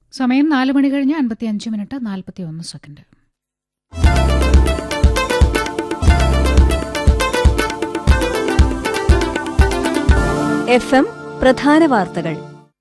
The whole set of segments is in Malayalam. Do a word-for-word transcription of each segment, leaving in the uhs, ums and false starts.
സമയം നാല് മണി കഴിഞ്ഞ് അൻപത്തിയഞ്ച് മിനിറ്റ് നാൽപ്പത്തിയൊന്ന് സെക്കൻഡ്. എഫ് എം പ്രധാന വാർത്തകൾ.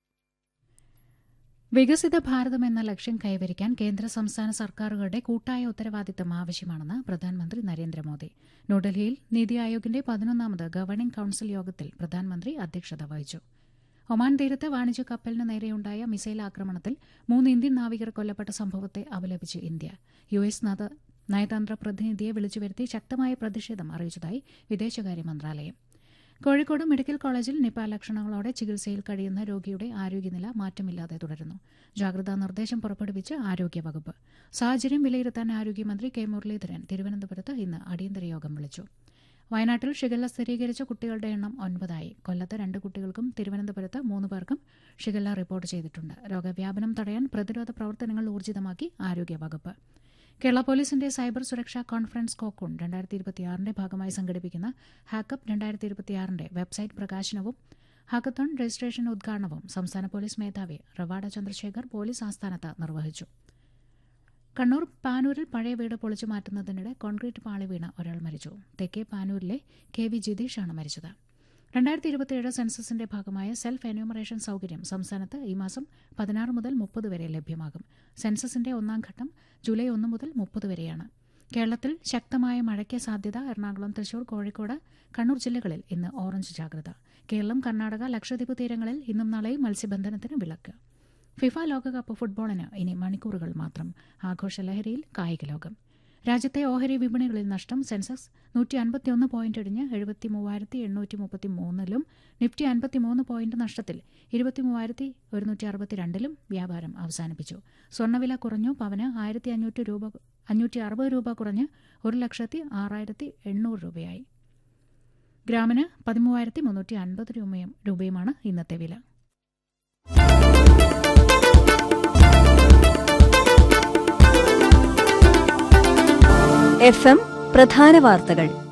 വികസിത ഭാരതം എന്ന ലക്ഷ്യം കൈവരിക്കാൻ കേന്ദ്ര സംസ്ഥാന സർക്കാരുകളുടെ കൂട്ടായ ഉത്തരവാദിത്തം ആവശ്യമാണെന്ന് പ്രധാനമന്ത്രി നരേന്ദ്രമോദി. ന്യൂഡൽഹിയിൽ നീതി ആയോഗിന്റെ പതിനൊന്നാമത് ഗവർണിംഗ് കൌൺസിൽ യോഗത്തിൽ പ്രധാനമന്ത്രി അധ്യക്ഷത വഹിച്ചു. ഒമാൻ തീരത്ത് വാണിജ്യ കപ്പലിന് നേരെയുണ്ടായ മിസൈൽ ആക്രമണത്തിൽ മൂന്ന് ഇന്ത്യൻ നാവികർ കൊല്ലപ്പെട്ട സംഭവത്തെ അപലപിച്ച് ഇന്ത്യ യു എസ് നയതന്ത്ര പ്രതിനിധിയെ വിളിച്ചുവരുത്തി ശക്തമായ പ്രതിഷേധം അറിയിച്ചതായി വിദേശകാര്യ മന്ത്രാലയം. കോഴിക്കോട് മെഡിക്കൽ കോളേജിൽ നിപ ലക്ഷണങ്ങളോടെ ചികിത്സയിൽ കഴിയുന്ന രോഗിയുടെ ആരോഗ്യനില മാറ്റമില്ലാതെ തുടരുന്നു. ജാഗ്രതാ നിർദ്ദേശം പുറപ്പെടുവിച്ച് ആരോഗ്യവകുപ്പ്. സാഹചര്യം വിലയിരുത്താൻ ആരോഗ്യമന്ത്രി കെ മുരളീധരൻ തിരുവനന്തപുരത്ത് ഇന്ന് അടിയന്തര യോഗം വിളിച്ചു. വയനാട്ടിൽ ഷിഗല്ല സ്ഥിരീകരിച്ച കുട്ടികളുടെ എണ്ണം ഒൻപതായി. കൊല്ലത്ത് രണ്ട് കുട്ടികൾക്കും തിരുവനന്തപുരത്ത് മൂന്ന് പേർക്കും ഷിഗല്ല റിപ്പോർട്ട് ചെയ്തിട്ടുണ്ട്. രോഗവ്യാപനം തടയാൻ പ്രതിരോധ പ്രവർത്തനങ്ങൾ ഊർജിതമാക്കി ആരോഗ്യവകുപ്പ്. കേരള പോലീസിന്റെ സൈബർ സുരക്ഷാ കോൺഫറൻസ് കോക്കൂൺ രണ്ടായിരത്തി ഇരുപത്തിയാറിന്റെ ഭാഗമായി സംഘടിപ്പിക്കുന്ന ഹാക്കപ്പ് രണ്ടായിരത്തി ഇരുപത്തിയാറിന്റെ വെബ്സൈറ്റ് പ്രകാശനവും ഹാക്കത്തോൺ രജിസ്ട്രേഷൻ ഉദ്ഘാടനവും സംസ്ഥാന പോലീസ് മേധാവി റവാഡ ചന്ദ്രശേഖർ പോലീസ് ആസ്ഥാനത്ത് നിർവഹിച്ചു. കണ്ണൂർ പാനൂരിൽ പഴയ വീട് പൊളിച്ചു മാറ്റുന്നതിനിടെ കോൺക്രീറ്റ് പാളി വീണ് ഒരാൾ മരിച്ചു. തെക്കേ പാനൂരിലെ കെ വി ജിതീഷാണ് മരിച്ചത്. രണ്ടായിരത്തി ഇരുപത്തിയേഴ് സെൻസസിന്റെ ഭാഗമായ സെൽഫ് എന്യൂമറേഷൻ സൌകര്യം സംസ്ഥാനത്ത് ഈ മാസം പതിനാറ് മുതൽ മുപ്പത് വരെ ലഭ്യമാകും. സെൻസസിന്റെ ഒന്നാം ഘട്ടം ജൂലൈ ഒന്ന് മുതൽ മുപ്പത് വരെയാണ്. കേരളത്തിൽ ശക്തമായ മഴയ്ക്ക് സാധ്യത. എറണാകുളം, തൃശൂർ, കോഴിക്കോട്, കണ്ണൂർ ജില്ലകളിൽ ഇന്ന് ഓറഞ്ച് ജാഗ്രത. കേരളം, കർണാടക, ലക്ഷദ്വീപ് തീരങ്ങളിൽ ഇന്നും നാളെയും മത്സ്യബന്ധനത്തിന് വിലക്ക്. ഫിഫ ലോകകപ്പ് ഫുട്ബോളിന് ഇനി മണിക്കൂറുകൾ മാത്രം. ആഘോഷലഹരിയിൽ കായിക ലോകം. രാജ്യത്തെ ഓഹരി വിപണികളിൽ നഷ്ടം. സെൻസെക്സ് നൂറ്റി അൻപത്തിയൊന്ന് പോയിന്റ് ഇടിഞ്ഞ് എഴുപത്തി മൂവായിരത്തി എണ്ണൂറ്റി മുപ്പത്തി മൂന്നിലും നിഫ്റ്റി അൻപത്തിമൂന്ന് പോയിന്റ് നഷ്ടത്തിൽ ഇരുപത്തി മൂവായിരത്തി ഒരുന്നൂറ്റി അറുപത്തിരണ്ടിലും വ്യാപാരം അവസാനിപ്പിച്ചു. സ്വർണ്ണവില കുറഞ്ഞു. പവന് ആയിരത്തി അഞ്ഞൂറ്റി രൂപ അഞ്ഞൂറ്റി അറുപത് രൂപ കുറഞ്ഞ് ഒരു ലക്ഷത്തി ആറായിരത്തി എണ്ണൂറ് രൂപയായി. ഗ്രാമിന് പതിമൂവായിരത്തി മുന്നൂറ്റി അൻപത് രൂപയുമാണ് ഇന്നത്തെ വില. എഫ് എം പ്രധാന വാർത്തകൾ.